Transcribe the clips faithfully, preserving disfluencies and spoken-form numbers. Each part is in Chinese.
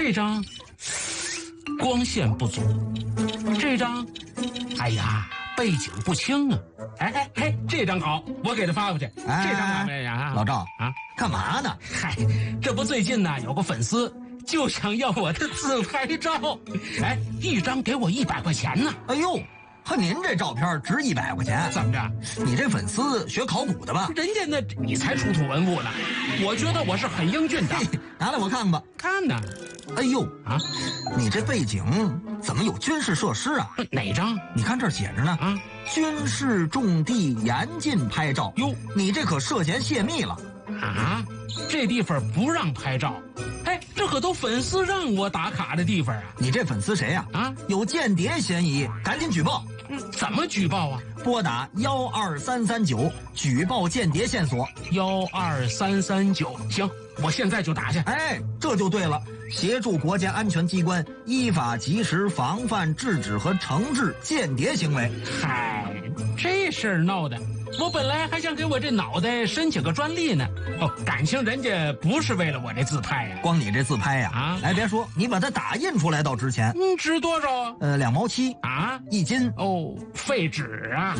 这张光线不足，这张，哎呀，背景不清啊。哎哎哎，这张好，我给他发过去。 哎、 这张怎么样啊？ 老赵啊， 干嘛呢？ 嗨，这不最近呢有个粉丝就想要我的自拍照，哎，一张给我一百块钱呢。 哎呦，和您这照片值一百块钱？ 怎么着？ 你这粉丝学考古的吧？ 人家那你才出土文物呢，我觉得我是很英俊的。 拿来我看看吧。 看呢。 哎呦啊， 你这背景怎么有军事设施啊？ 哪张？ 你看这儿写着呢。 啊， 军事重地严禁拍照。 哟， 你这可涉嫌泄密了。 啊，这地方不让拍照。哎，这可都粉丝让我打卡的地方啊！ 你这粉丝谁呀？ 啊， 有间谍嫌疑，赶紧举报。 嗯，怎么举报啊？ 拨打幺二三三九举报间谍线索。 幺二三三九，行，我现在就打去。 哎，这就对了，协助国家安全机关依法及时防范、制止和惩治间谍行为。 嗨，这事儿闹的，我本来还想给我这脑袋申请个专利呢。哦，感情人家不是为了我这自拍呀、啊， 光你这自拍呀、啊， 啊， 哎，别说，你把它打印出来倒值钱。 嗯，值多少啊？ 呃，两毛七啊， 一斤。 哦，废纸啊！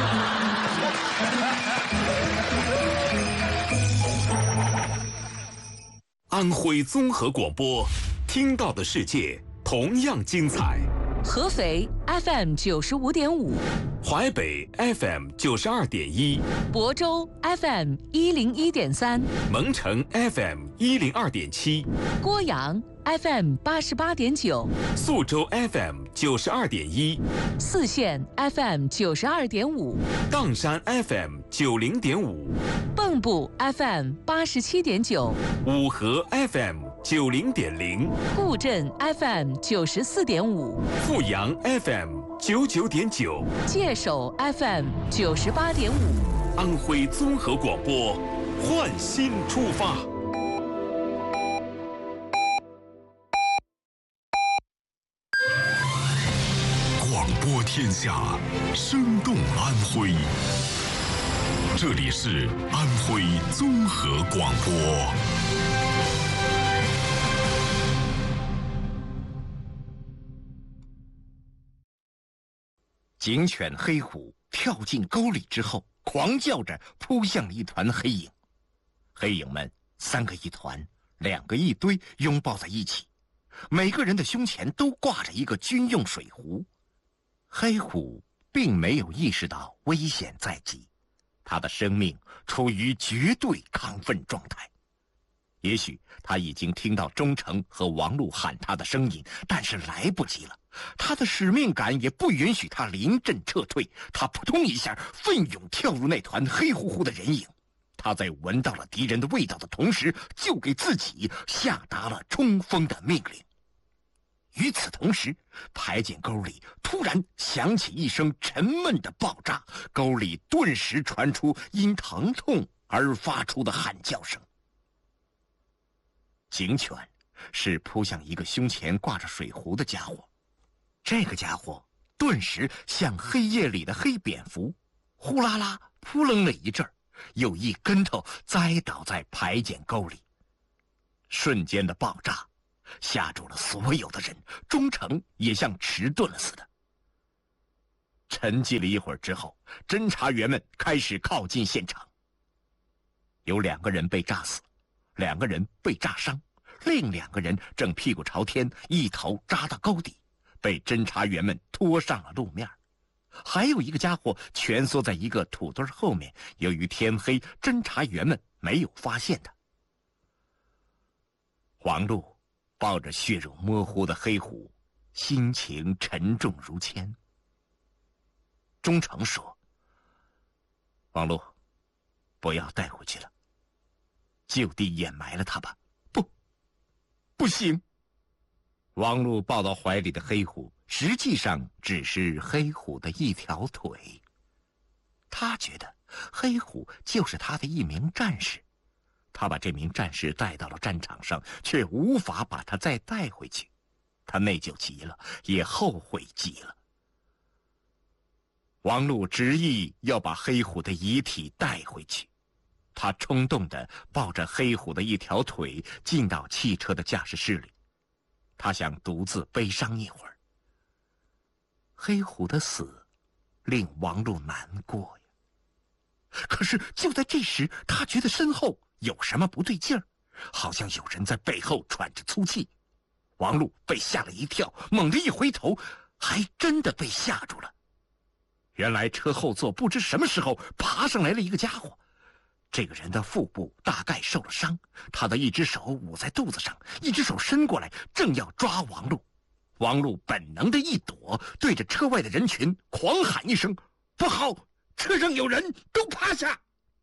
安徽综合广播，听到的世界同样精彩。 合肥 F M 九十五点五， 淮北 F M 九十二点一， 亳州 F M 一零一点三， 蒙城 F M 一零二点七， 郭阳 F M 八十八点九， 宿州 F M 九十二点一， 泗县 F M 九十二点五， 砀山 F M 九零点五， 蚌埠 F M 八十七点九， 五河 F M 九零点零， 固镇 F M 九十四点五， 阜阳 F M 九九点九， 界首 F M 九十八点五。 安徽综合广播，焕新出发。 广播天下，生动安徽。这里是安徽综合广播。 警犬黑虎跳进沟里之后，狂叫着扑向了一团黑影。黑影们三个一团，两个一堆，拥抱在一起，每个人的胸前都挂着一个军用水壶。黑虎并没有意识到危险在即，他的生命处于绝对亢奋状态。也许他已经听到钟诚和王璐喊他的声音，但是来不及了。他的使命感也不允许他临阵撤退，他扑通一下奋勇跳入那团黑乎乎的人影。他在闻到了敌人的味道的同时，就给自己下达了冲锋的命令。与此同时，排检沟里突然响起一声沉闷的爆炸，沟里顿时传出因疼痛而发出的喊叫声。警犬是扑向一个胸前挂着水壶的家伙，这个家伙顿时像黑夜里的黑蝙蝠，呼啦啦扑棱了一阵儿，又一跟头栽倒在排检沟里。瞬间的爆炸吓住了所有的人，钟诚也像迟钝了似的。沉寂了一会儿之后，侦查员们开始靠近现场。有两个人被炸死，两个人被炸伤，另两个人正屁股朝天，一头扎到沟底，被侦查员们拖上了路面。还有一个家伙蜷缩在一个土堆后面，由于天黑，侦查员们没有发现他。黄璐抱着血肉模糊的黑虎，心情沉重如铅。钟诚说：“王璐，不要带回去了，就地掩埋了他吧。”不，不行。王璐抱到怀里的黑虎，实际上只是黑虎的一条腿。他觉得黑虎就是他的一名战士，他把这名战士带到了战场上，却无法把他再带回去。他内疚极了，也后悔极了。王璐执意要把黑虎的遗体带回去，他冲动地抱着黑虎的一条腿进到汽车的驾驶室里。 他想独自悲伤一会儿。黑虎的死令王禄难过呀。可是就在这时，他觉得身后有什么不对劲儿，好像有人在背后喘着粗气。王禄被吓了一跳，猛地一回头，还真的被吓住了。原来车后座不知什么时候爬上来了一个家伙，这个人的腹部大概受了伤，他的一只手捂在肚子上，一只手伸过来，正要抓王禄。王禄本能的一躲，对着车外的人群狂喊一声：“不好，车上有人，都趴下！”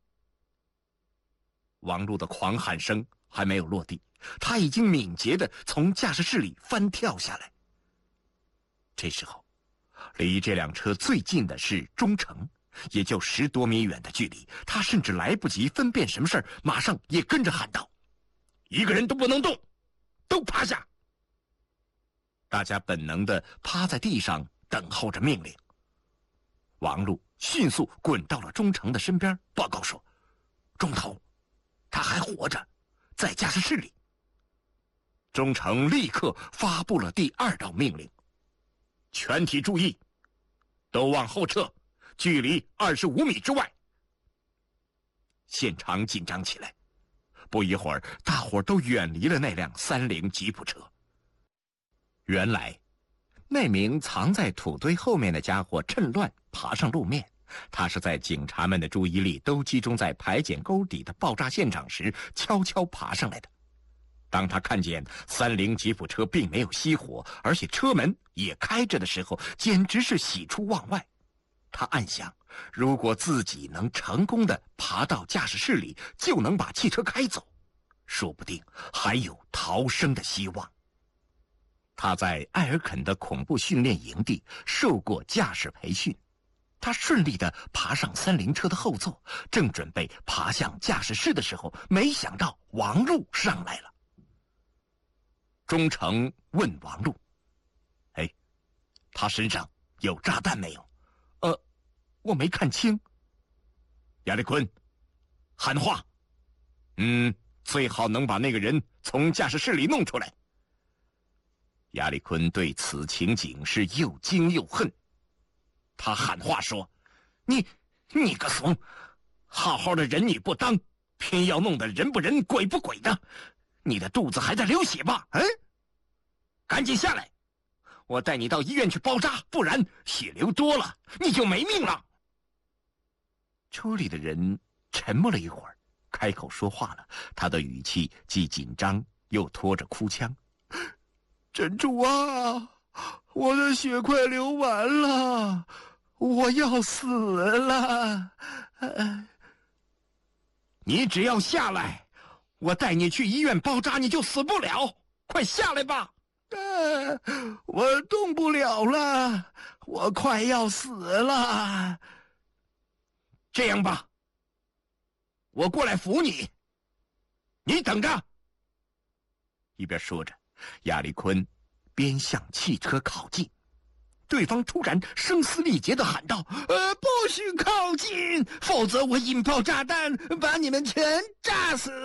王禄的狂喊声还没有落地，他已经敏捷地从驾驶室里翻跳下来。这时候，离这辆车最近的是忠诚，也就十多米远的距离，他甚至来不及分辨什么事儿，马上也跟着喊道：“一个人都不能动，都趴下！”大家本能地趴在地上等候着命令。王禄迅速滚到了忠诚的身边，报告说：“中头，他还活着，在驾驶室里。”忠诚立刻发布了第二道命令：“全体注意，都往后撤，距离二十五米之外。”现场紧张起来。不一会儿，大伙都远离了那辆三菱吉普车。原来，那名藏在土堆后面的家伙趁乱爬上路面，他是在警察们的注意力都集中在排检沟底的爆炸现场时悄悄爬上来的。当他看见三菱吉普车并没有熄火，而且车门也开着的时候，简直是喜出望外。他暗想，如果自己能成功地爬到驾驶室里，就能把汽车开走，说不定还有逃生的希望。他在艾尔肯的恐怖训练营地受过驾驶培训，他顺利地爬上三菱车的后座，正准备爬向驾驶室的时候，没想到王禄上来了。忠诚问王禄：“哎，他身上有炸弹没有？”“呃，我没看清。”亚历坤，喊话。嗯，最好能把那个人从驾驶室里弄出来。亚历坤对此情景是又惊又恨，他喊话说：“你，你个怂，好好的人你不当，偏要弄得人不人鬼不鬼的，你的肚子还在流血吧？嗯，赶紧下来，我带你到医院去包扎，不然血流多了你就没命了。”车里的人沉默了一会儿，开口说话了，他的语气既紧张又拖着哭腔：“真主啊，我的血快流完了，我要死了。呃、你只要下来，我带你去医院包扎，你就死不了。快下来吧。”“呃、我动不了了，我快要死了。”“这样吧，我过来扶你，你等着。”一边说着，亚历坤边向汽车靠近，对方突然声嘶力竭地喊道：“呃，不许靠近，否则我引爆炸弹，把你们全炸死！”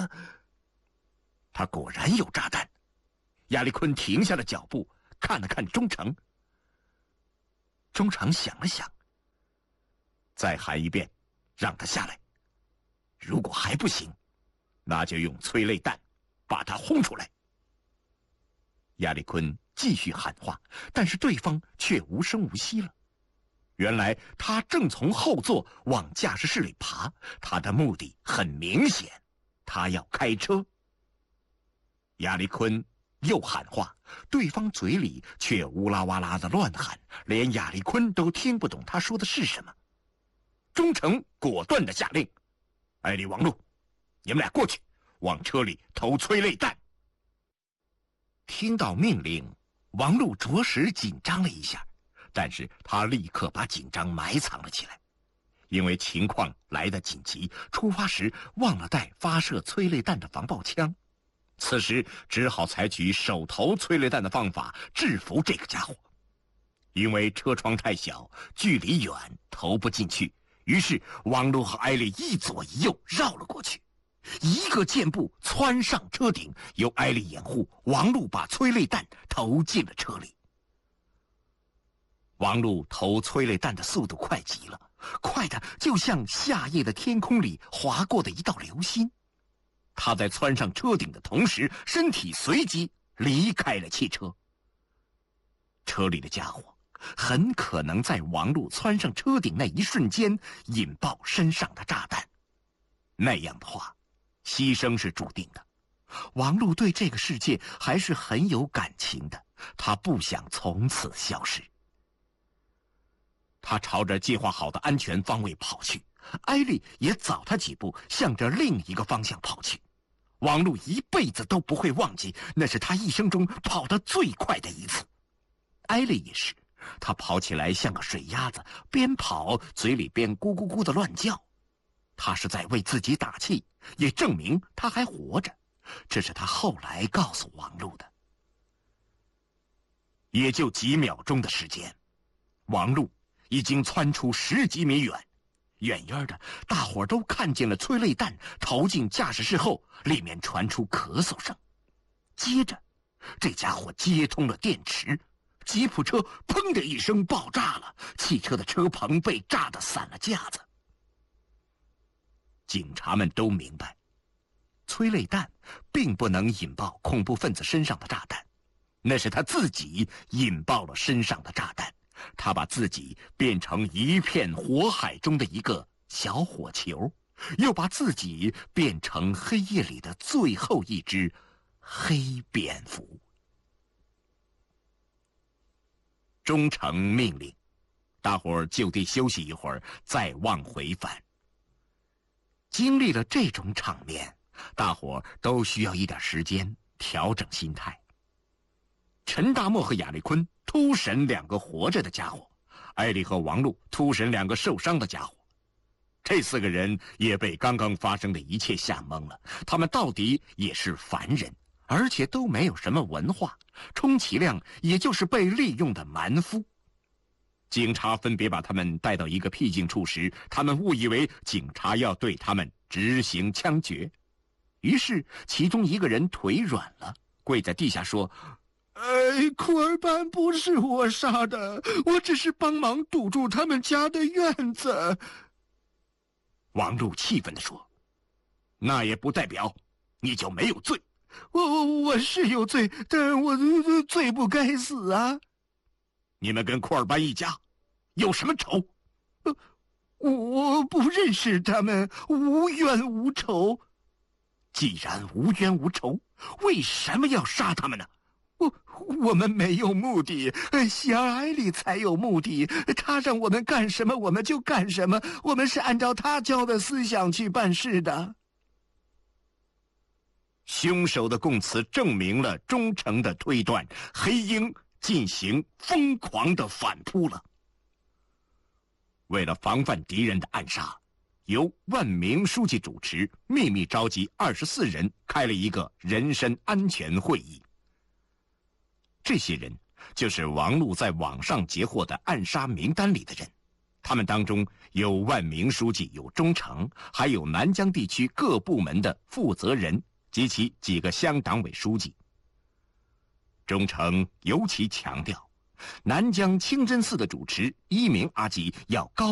他果然有炸弹。亚历坤停下了脚步，看了看忠诚。忠诚想了想，再喊一遍，让他下来。如果还不行，那就用催泪弹把他轰出来。亚历坤继续喊话，但是对方却无声无息了。原来他正从后座往驾驶室里爬，他的目的很明显，他要开车。亚历坤又喊话，对方嘴里却乌拉哇啦的乱喊，连亚历坤都听不懂他说的是什么。忠诚果断地下令：“艾利、王禄，你们俩过去，往车里投催泪弹。”听到命令，王禄着实紧张了一下，但是他立刻把紧张埋藏了起来，因为情况来得紧急，出发时忘了带发射催泪弹的防爆枪，此时只好采取手投催泪弹的方法制服这个家伙。因为车窗太小，距离远，投不进去，于是王禄和艾丽一左一右绕了过去。 一个箭步窜上车顶，由艾丽掩护，王璐把催泪弹投进了车里。王璐投催泪弹的速度快极了，快的就像夏夜的天空里划过的一道流星。他在窜上车顶的同时，身体随即离开了汽车。车里的家伙很可能在王璐窜上车顶那一瞬间引爆身上的炸弹，那样的话，牺牲是注定的。王璐对这个世界还是很有感情的，他不想从此消失。他朝着计划好的安全方位跑去，艾丽也早他几步向着另一个方向跑去。王璐一辈子都不会忘记，那是他一生中跑得最快的一次。艾丽也是，她跑起来像个水鸭子，边跑嘴里边咕咕咕的乱叫。她是在为自己打气，也证明她还活着。这是她后来告诉王璐的。也就几秒钟的时间，王璐已经窜出十几米远，远远的，大伙儿都看见了催泪弹投进驾驶室后，里面传出咳嗽声。接着，这家伙接通了电池，吉普车砰的一声爆炸了，汽车的车棚被炸得散了架子。警察们都明白，催泪弹并不能引爆恐怖分子身上的炸弹，那是他自己引爆了身上的炸弹。他把自己变成一片火海中的一个小火球，又把自己变成黑夜里的最后一只黑蝙蝠。忠诚命令大伙儿就地休息一会儿，再往回返。经历了这种场面，大伙儿都需要一点时间调整心态。陈大漠和亚历坤突审两个活着的家伙，艾丽和王璐突审两个受伤的家伙。这四个人也被刚刚发生的一切吓懵了，他们到底也是凡人，而且都没有什么文化，充其量也就是被利用的蛮夫。警察分别把他们带到一个僻静处时，他们误以为警察要对他们执行枪决，于是其中一个人腿软了，跪在地下说：哎，库尔班不是我杀的，我只是帮忙堵住他们家的院子。王璐气愤地说：那也不代表你就没有罪。我我我是有罪，但我罪不该死啊。你们跟库尔班一家有什么仇？呃，我不认识他们，无冤无仇。既然无冤无仇，为什么要杀他们呢？我我们没有目的，希尔艾丽才有目的。他让我们干什么，我们就干什么。我们是按照他教的思想去办事的。凶手的供词证明了忠诚的推断，黑鹰进行疯狂的反扑了。为了防范敌人的暗杀，由万明书记主持，秘密召集二十四人，开了一个人身安全会议。这些人就是王璐在网上截获的暗杀名单里的人，他们当中有万明书记，有忠诚，还有南疆地区各部门的负责人及其几个乡党委书记。忠诚尤其强调，南疆清真寺的主持一鸣阿吉要高